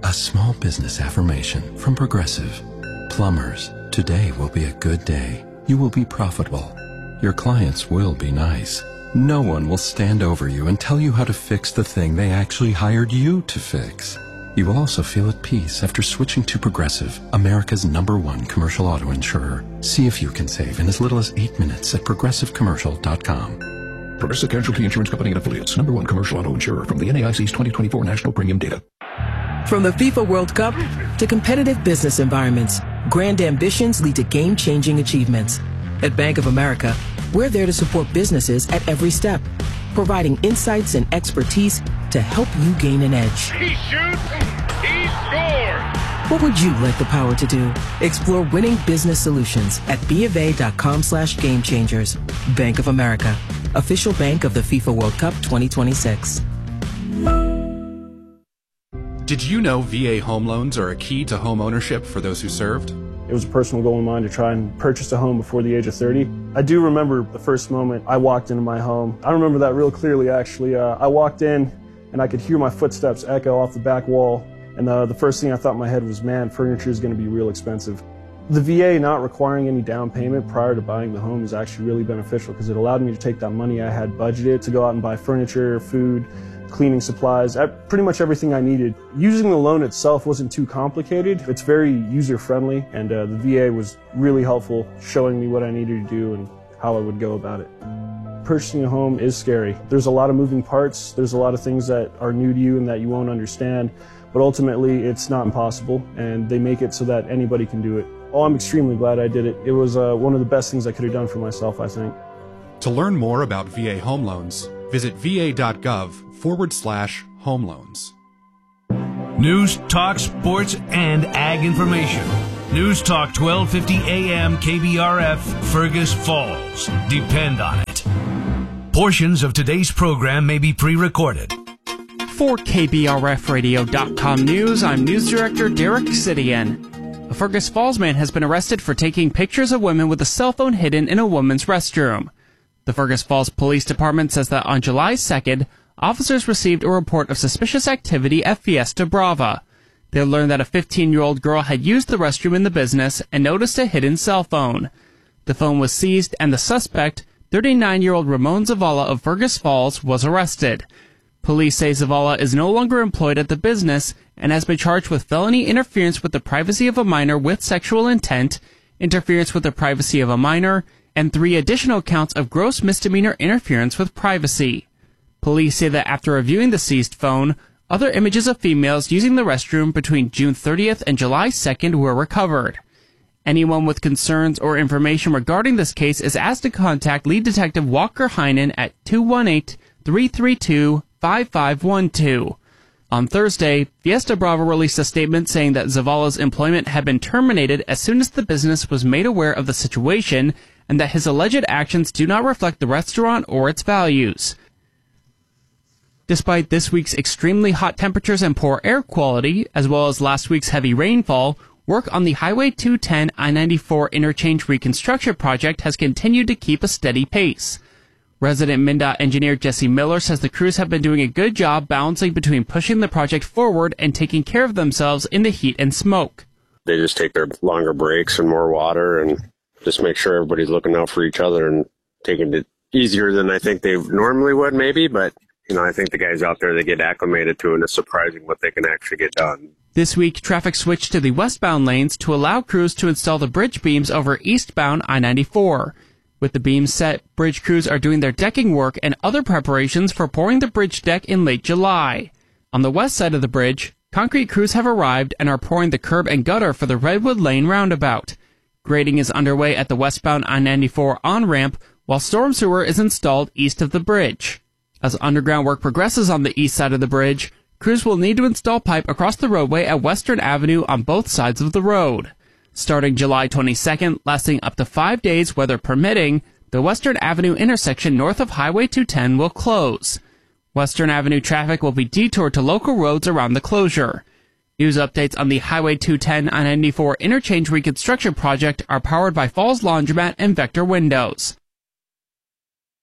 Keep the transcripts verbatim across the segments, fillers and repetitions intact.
A small business affirmation from Progressive. Plumbers, today will be a good day. You will be profitable. Your clients will be nice. No one will stand over you and tell you how to fix the thing they actually hired you to fix. You will also feel at peace after switching to Progressive, America's number one commercial auto insurer. See if you can save in as little as eight minutes at progressive commercial dot com. Progressive Casualty Insurance Company and Affiliates, number one commercial auto insurer from the N A I C's twenty twenty-four National Premium Data. From the FIFA World Cup to competitive business environments, grand ambitions lead to game-changing achievements. At Bank of America, we're there to support businesses at every step, providing insights and expertise to help you gain an edge. He shoots, he scores! What would you like the power to do? Explore winning business solutions at bofa.com slash game changers. Bank of America, official bank of the FIFA World Cup twenty twenty-six. Did you know V A home loans are a key to home ownership for those who served? It was a personal goal of mine to try and purchase a home before the age of thirty. I do remember the first moment I walked into my home. I remember that real clearly, actually. Uh, I walked in and I could hear my footsteps echo off the back wall. And uh, the first thing I thought in my head was, man, furniture is going to be real expensive. The V A not requiring any down payment prior to buying the home is actually really beneficial because it allowed me to take that money I had budgeted to go out and buy furniture, food, cleaning supplies, pretty much everything I needed. Using the loan itself wasn't too complicated. It's very user-friendly, and uh, the V A was really helpful, showing me what I needed to do and how I would go about it. Purchasing a home is scary. There's a lot of moving parts. There's a lot of things that are new to you and that you won't understand, but ultimately it's not impossible, and they make it so that anybody can do it. Oh, I'm extremely glad I did it. It was uh, one of the best things I could have done for myself, I think. To learn more about V A home loans, visit va.gov forward slash home loans. News, talk, sports, and ag information. News Talk twelve fifty A M K B R F, Fergus Falls. Depend on it. Portions of today's program may be pre-recorded. For K B R F radio dot com News, I'm News Director Derek Sidian. A Fergus Falls man has been arrested for taking pictures of women with a cell phone hidden in a woman's restroom. The Fergus Falls Police Department says that on July second, officers received a report of suspicious activity at Fiesta Brava. They learned that a fifteen-year-old girl had used the restroom in the business and noticed a hidden cell phone. The phone was seized and the suspect, thirty-nine-year-old Ramon Zavala of Fergus Falls, was arrested. Police say Zavala is no longer employed at the business and has been charged with felony interference with the privacy of a minor with sexual intent, interference with the privacy of a minor, and three additional counts of gross misdemeanor interference with privacy. Police say that after reviewing the seized phone, other images of females using the restroom between June thirtieth and July second were recovered. Anyone with concerns or information regarding this case is asked to contact Lead Detective Walker Heinen at two one eight, three three two, five five one two. On Thursday, Fiesta Brava released a statement saying that Zavala's employment had been terminated as soon as the business was made aware of the situation and that his alleged actions do not reflect the restaurant or its values. Despite this week's extremely hot temperatures and poor air quality, as well as last week's heavy rainfall, work on the Highway two ten I ninety-four interchange reconstruction project has continued to keep a steady pace. Resident MnDOT engineer Jesse Miller says the crews have been doing a good job balancing between pushing the project forward and taking care of themselves in the heat and smoke. They just take their longer breaks and more water and just make sure everybody's looking out for each other and taking it easier than I think they normally would maybe, but you know, I think the guys out there, they get acclimated to it, and it's surprising what they can actually get done. This week, traffic switched to the westbound lanes to allow crews to install the bridge beams over eastbound I ninety-four. With the beams set, bridge crews are doing their decking work and other preparations for pouring the bridge deck in late July. On the west side of the bridge, concrete crews have arrived and are pouring the curb and gutter for the Redwood Lane roundabout. Grading is underway at the westbound I ninety-four on-ramp, while storm sewer is installed east of the bridge. As underground work progresses on the east side of the bridge, crews will need to install pipe across the roadway at Western Avenue on both sides of the road. Starting July twenty-second, lasting up to five days, weather permitting, the Western Avenue intersection north of Highway two ten will close. Western Avenue traffic will be detoured to local roads around the closure. News updates on the Highway two ten I ninety-four interchange reconstruction project are powered by Falls Laundromat and Vector Windows.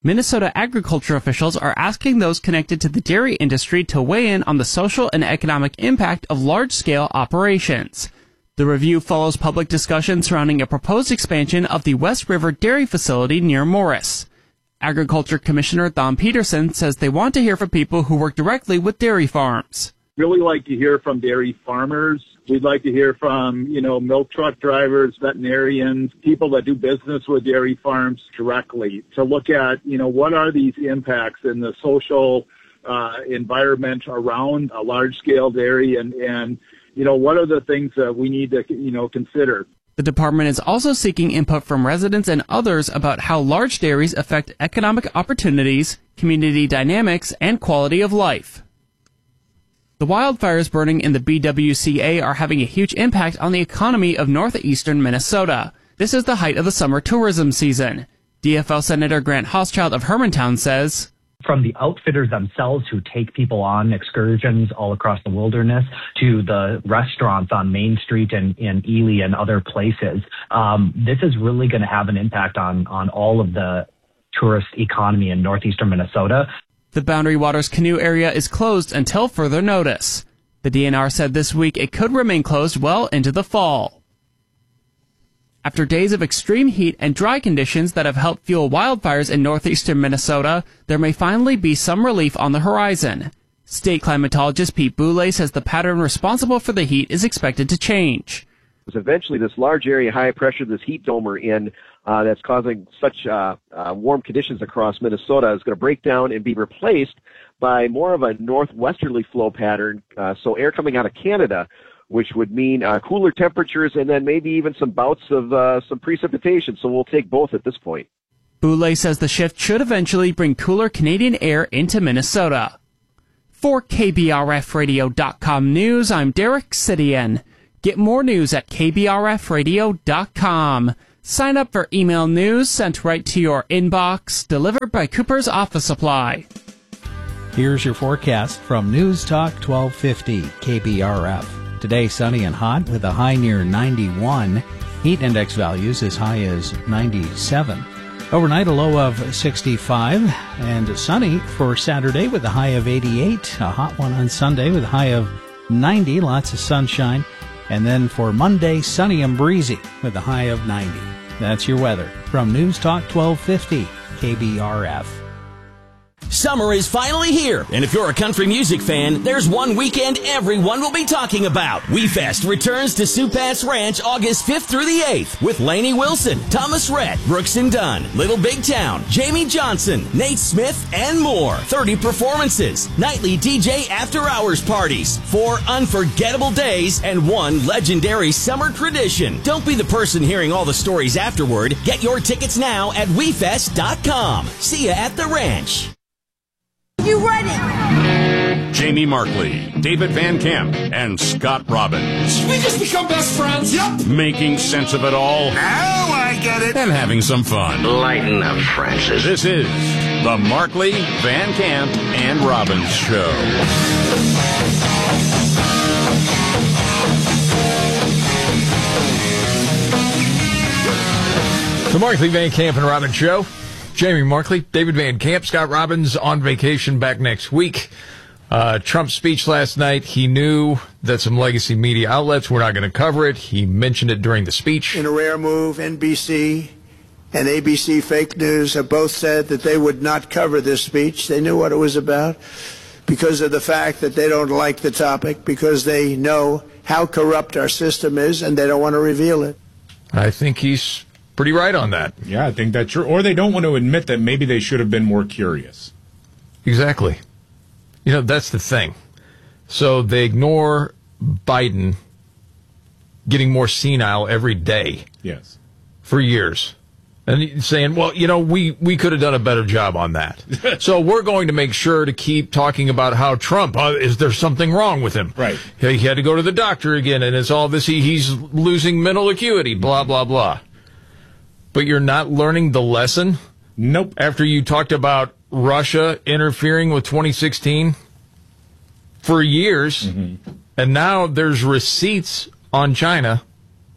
Minnesota agriculture officials are asking those connected to the dairy industry to weigh in on the social and economic impact of large-scale operations. The review follows public discussion surrounding a proposed expansion of the West River Dairy Facility near Morris. Agriculture Commissioner Thom Peterson says they want to hear from people who work directly with dairy farms. Really like to hear from dairy farmers. We'd like to hear from, you know, milk truck drivers, veterinarians, people that do business with dairy farms directly to look at, you know, what are these impacts in the social uh, environment around a large-scale dairy and, and, you know, what are the things that we need to, you know, consider. The department is also seeking input from residents and others about how large dairies affect economic opportunities, community dynamics, and quality of life. The wildfires burning in the B W C A are having a huge impact on the economy of northeastern Minnesota. This is the height of the summer tourism season. D F L Senator Grant Hochschild of Hermantown says, from the outfitters themselves who take people on excursions all across the wilderness to the restaurants on Main Street and in Ely and other places, um, this is really going to have an impact on, on all of the tourist economy in northeastern Minnesota. The Boundary Waters canoe area is closed until further notice. The D N R said this week it could remain closed well into the fall. After days of extreme heat and dry conditions that have helped fuel wildfires in northeastern Minnesota, there may finally be some relief on the horizon. State climatologist Pete Boulay says the pattern responsible for the heat is expected to change. Eventually, this large area high pressure, this heat dome we're in, uh, that's causing such uh, uh, warm conditions across Minnesota is going to break down and be replaced by more of a northwesterly flow pattern. Uh, so air coming out of Canada, which would mean uh, cooler temperatures and then maybe even some bouts of uh, some precipitation. So we'll take both at this point. Boulay says the shift should eventually bring cooler Canadian air into Minnesota. For K B R F radio dot com News, I'm Derek Sidian. Get more news at K B R F radio dot com. Sign up for email news sent right to your inbox, delivered by Cooper's Office Supply. Here's your forecast from News Talk twelve fifty K B R F. Today, sunny and hot with a high near ninety-one. Heat index values as high as ninety-seven. Overnight, a low of sixty-five. And sunny for Saturday with a high of eighty-eight. A hot one on Sunday with a high of ninety. Lots of sunshine. And then for Monday, sunny and breezy with a high of ninety. That's your weather from News Talk twelve fifty K B R F. Summer is finally here, and if you're a country music fan, there's one weekend everyone will be talking about. WeFest returns to Supat's Ranch August fifth through the eighth with Lainey Wilson, Thomas Rhett, Brooks and Dunn, Little Big Town, Jamie Johnson, Nate Smith, and more. thirty performances, nightly D J after-hours parties, four unforgettable days, and one legendary summer tradition. Don't be the person hearing all the stories afterward. Get your tickets now at we fest dot com. See ya at the ranch. You ready? Jamie Markley, David Van Camp, and Scott Robbins. We just become best friends. Yep. Making sense of it all. Now I get it. And having some fun. Lighten up, Francis. This is the Markley, Van Camp, and Robbins Show. The Markley, Van Camp, and Robbins Show. Jamie Markley, David Van Camp, Scott Robbins on vacation back next week. Uh, Trump's speech last night, he knew that some legacy media outlets were not going to cover it. He mentioned it during the speech. In a rare move, N B C and A B C Fake News have both said that they would not cover this speech. They knew what it was about because of the fact that they don't like the topic, because they know how corrupt our system is and they don't want to reveal it. I think he's pretty right on that. Yeah, I think that's true. Or they don't want to admit that maybe they should have been more curious. Exactly. You know, that's the thing. So they ignore Biden getting more senile every day. Yes. For years. And saying, well, you know, we, we could have done a better job on that. So we're going to make sure to keep talking about how Trump, uh, is there something wrong with him? Right. He had to go to the doctor again, and it's all this, he, he's losing mental acuity, blah, blah, blah. But you're not learning the lesson? Nope. After you talked about Russia interfering with twenty sixteen for years, mm-hmm. and now there's receipts on China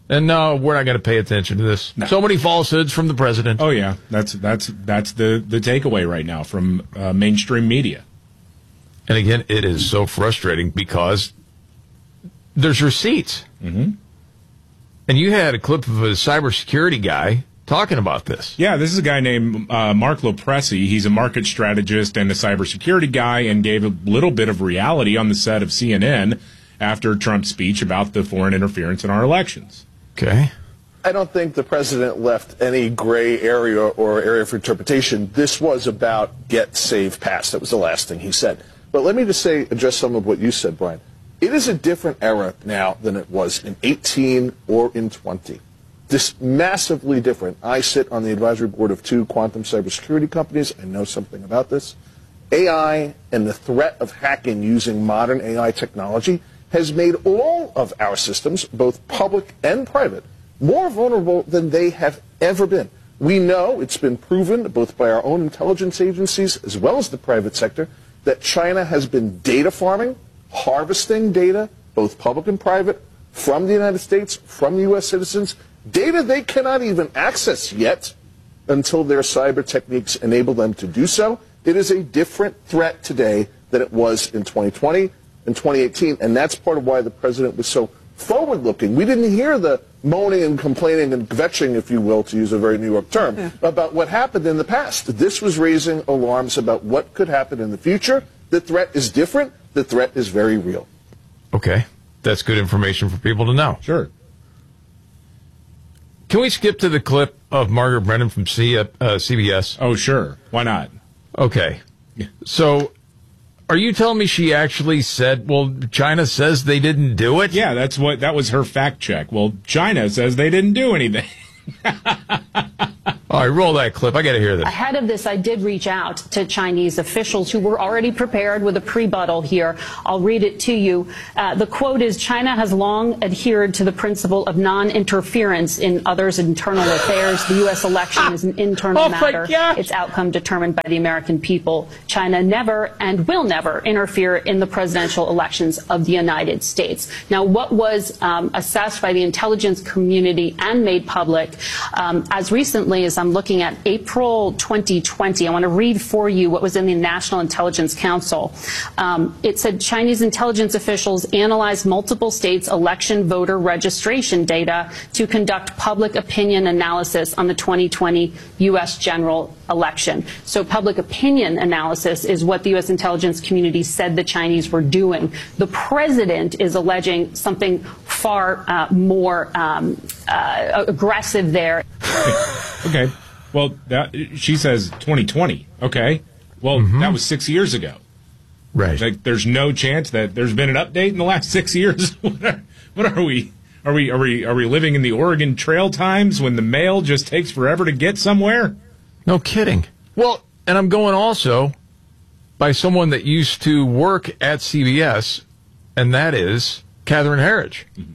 And no, we're not going to pay attention to this. No. So many falsehoods from the president. Oh yeah, that's that's that's the the takeaway right now from uh, mainstream media. And again, it is so frustrating because there's receipts. Mm-hmm. And you had a clip of a cybersecurity guy talking about this. Yeah, this is a guy named uh, Mark Lopresti. He's a market strategist and a cybersecurity guy, and gave a little bit of reality on the set of C N N after Trump's speech about the foreign interference in our elections. Okay. I don't think the president left any gray area or area for interpretation. This was about get, save, pass. That was the last thing he said. But let me just say, address some of what you said, Brian. It is a different era now than it was in eighteen or in twenty. This massively different. I sit on the advisory board of two quantum cybersecurity companies. I know something about this. A I and the threat of hacking using modern A I technology has made all of our systems, both public and private, more vulnerable than they have ever been. We know, it's been proven, both by our own intelligence agencies as well as the private sector, that China has been data farming, harvesting data, both public and private, from the United States, from U S citizens, data they cannot even access yet until their cyber techniques enable them to do so. It is a different threat today than it was in twenty twenty and twenty eighteen, and that's part of why the president was so forward-looking. We didn't hear the moaning and complaining and kvetching, if you will, to use a very New York term, yeah. about what happened in the past. This was raising alarms about what could happen in the future. The threat is different. The threat is very real. Okay. That's good information for people to know. Sure. Can we skip to the clip of Margaret Brennan from C, uh, C B S? Oh, sure. Why not? Okay. So, are you telling me she actually said, well, China says they didn't do it? Yeah, that's what, that was her fact check. Well, China says they didn't do anything. All right, roll that clip. I got to hear this. Ahead of this, I did reach out to Chinese officials who were already prepared with a prebuttal here. I'll read it to you. Uh, the quote is, China has long adhered to the principle of non-interference in others' internal affairs. The U S election is an internal oh matter. Its outcome determined by the American people. China never and will never interfere in the presidential elections of the United States. Now, what was um, assessed by the intelligence community and made public um, as recently as I'm looking at April twenty twenty. I want to read for you what was in the National Intelligence Council. Um, it said Chinese intelligence officials analyzed multiple states' election voter registration data to conduct public opinion analysis on the twenty twenty U S general election. So public opinion analysis is what the U S intelligence community said the Chinese were doing. The president is alleging something far uh, more um, uh, aggressive there. Okay. Well, that, she says twenty twenty. Okay. Well, mm-hmm. that was six years ago. Right. Like, there's no chance that there's been an update in the last six years. what, are, what are we? Are we? Are we? Are we living in the Oregon Trail times when the mail just takes forever to get somewhere? No kidding. Well, and I'm going also by someone that used to work at C B S, and that is Catherine Herridge, mm-hmm.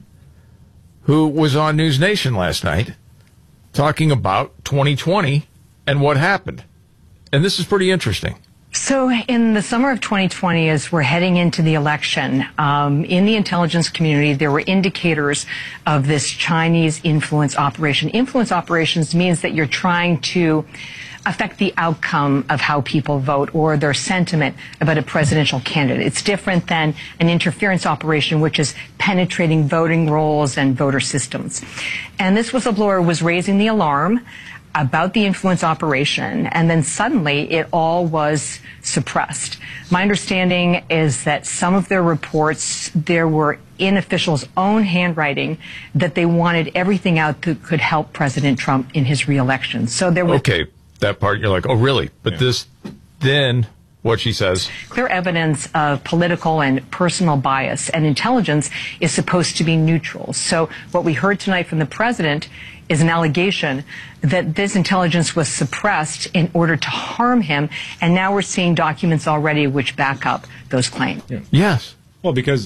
who was on News Nation last night, talking about twenty twenty and what happened. And this is pretty interesting. So in the summer of twenty twenty, as we're heading into the election, um, in the intelligence community, there were indicators of this Chinese influence operation. Influence operations means that you're trying to affect the outcome of how people vote or their sentiment about a presidential candidate. It's different than an interference operation, which is penetrating voting rolls and voter systems. And this whistleblower was raising the alarm about the influence operation, and then suddenly it all was suppressed. My understanding is that some of their reports, there were in officials' own handwriting that they wanted everything out that could help President Trump in his reelection. So there was... Okay, that part you're like, oh, really? But yeah. this, then... What she says. Clear evidence of political and personal bias, and intelligence is supposed to be neutral. So what we heard tonight from the president is an allegation that this intelligence was suppressed in order to harm him, and now we're seeing documents already which back up those claims. Yeah. Yes. Well, because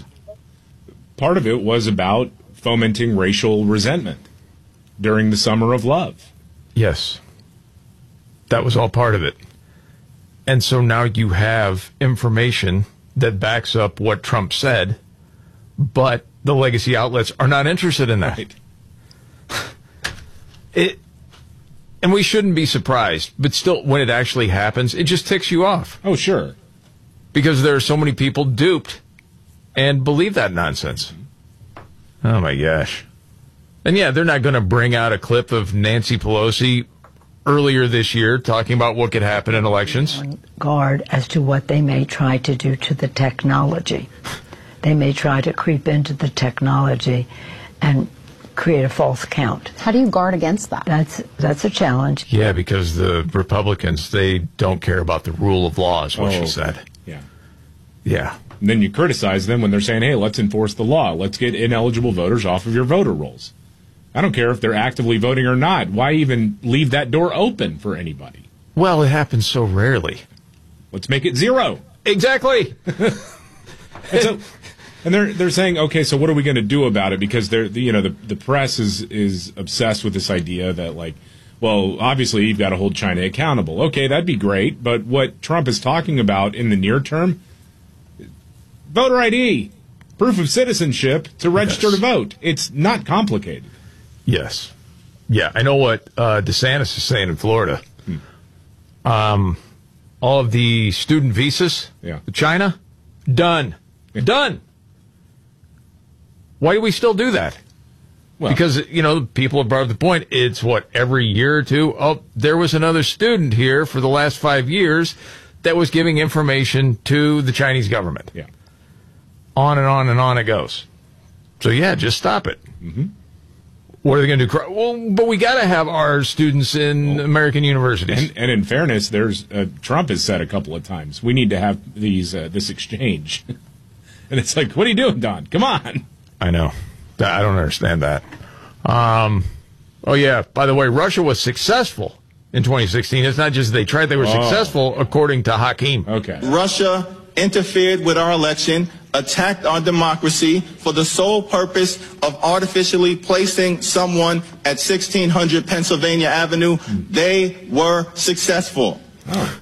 part of it was about fomenting racial resentment during the summer of love. Yes. That was all part of it. And so now you have information that backs up what Trump said, but the legacy outlets are not interested in that. Right. It, and we shouldn't be surprised, but still, when it actually happens, it just ticks you off. Oh, sure. Because there are so many people duped and believe that nonsense. Oh, my gosh. And, yeah, they're not going to bring out a clip of Nancy Pelosi earlier this year talking about what could happen in elections. Guard as to what they may try to do to the technology. They may try to creep into the technology and create a false count. How do you guard against that? That's that's a challenge. Yeah, because the Republicans, they don't care about the rule of law, is what Oh, she said. Yeah. Yeah. And then you criticize them when they're saying, hey, let's enforce the law. Let's get ineligible voters off of your voter rolls. I don't care if they're actively voting or not. Why even leave that door open for anybody? Well, it happens so rarely. Let's make it zero. Exactly. and, so, and they're they're saying, okay, so what are we going to do about it? Because they're you know the the press is is obsessed with this idea that, like, well, obviously you've got to hold China accountable. Okay, that'd be great, but what Trump is talking about in the near term, voter I D, proof of citizenship to register Yes. to vote. It's not complicated. Yes. Yeah, I know what uh, DeSantis is saying in Florida. Hmm. Um, all of the student visas Yeah. to China, done. Done. Why do we still do that? Well, because, you know, people have brought up the point, it's what, every year or two? Oh, there was another student here for the last five years that was giving information to the Chinese government. Yeah. On and on and on it goes. So, yeah, just stop it. Mm-hmm. What are they going to do? Well, but we got to have our students in American universities. And, and in fairness, there's uh, Trump has said a couple of times, we need to have these uh, this exchange. And it's like, what are you doing, Don? Come on. I know. I don't understand that. Um, oh, yeah. By the way, Russia was successful in twenty sixteen. It's not just they tried, they were Oh. successful, according to Hakeem. Okay. Russia interfered with our election, attacked our democracy for the sole purpose of artificially placing someone at sixteen hundred Pennsylvania Avenue. They were successful. Oh.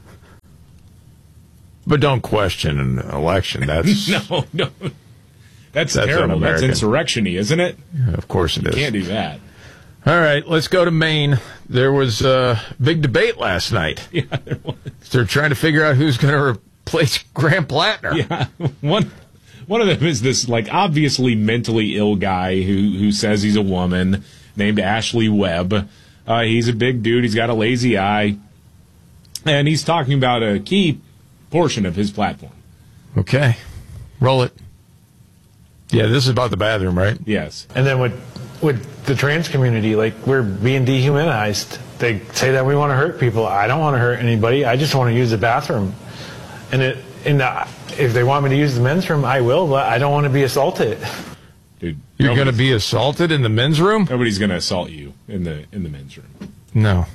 But don't question an election. That's no, no. That's, That's terrible. That's un-American. insurrection-y, isn't it? Of course it is. Can't do that. All right, let's go to Maine. There was a big debate last night. Yeah, there was. They're trying to figure out who's going to replace Graham Plattner. Yeah, one one of them is this like obviously mentally ill guy who who says he's a woman named Ashley Webb. Uh, he's a big dude. He's got a lazy eye, and he's talking about a key portion of his platform. Okay, roll it. Yeah, this is about the bathroom, right? Yes. And then with with the trans community, like, we're being dehumanized. They say that we want to hurt people. I don't want to hurt anybody. I just want to use the bathroom. And it, and the, if they want me to use the men's room, I will, but I don't want to be assaulted. Dude, You're going to be assaulted in the men's room? Nobody's going to assault you in the in the men's room. No.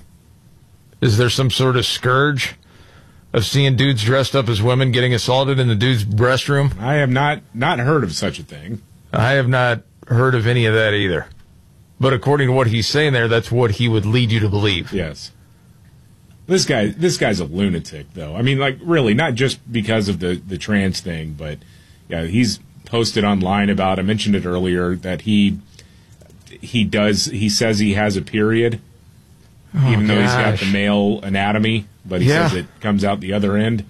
Is there some sort of scourge of seeing dudes dressed up as women getting assaulted in the dude's restroom? I have not not heard of such a thing. I have not heard of any of that either. But according to what he's saying there, that's what he would lead you to believe. Yes. This guy, this guy's a lunatic, though. I mean, like, really, not just because of the, the trans thing, but yeah, he's posted online about. I mentioned it earlier that he he does. He says he has a period, Oh, even though he's got gosh. the male anatomy, but he Yeah. says it comes out the other end.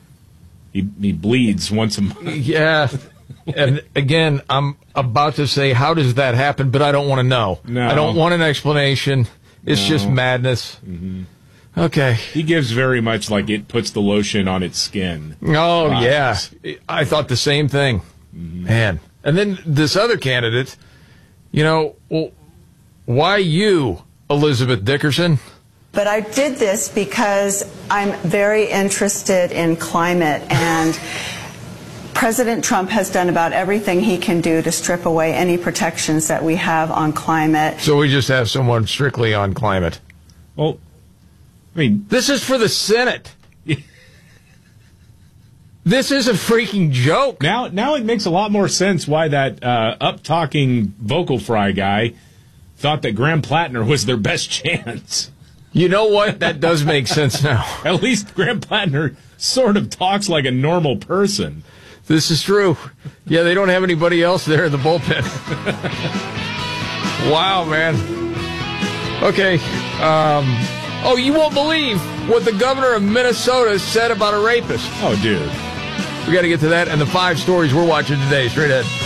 He he bleeds once a month. Yeah. And again, I'm about to say, how does that happen? But I don't want to know. No. I don't want an explanation. It's No. just madness. Mm-hmm. Okay. He gives very much like it puts the lotion on its skin. Oh, vibes. yeah. I thought the same thing. Mm-hmm. Man. And then this other candidate, you know, well, why you, Elizabeth Dickerson? But I did this because I'm very interested in climate, and President Trump has done about everything he can do to strip away any protections that we have on climate. So we just have someone strictly on climate. Well, I mean, this is for the Senate. This is a freaking joke. Now, now it makes a lot more sense why that uh, up-talking vocal fry guy thought that Graham Plattner was their best chance. You know what? That does make sense now. At least Graham Plattner sort of talks like a normal person. This is true. Yeah, they don't have anybody else there in the bullpen. Wow, man. Okay. Um, oh, you won't believe what the governor of Minnesota said about a rapist. Oh, dude. We got to get to that and the five stories we're watching today. Straight ahead.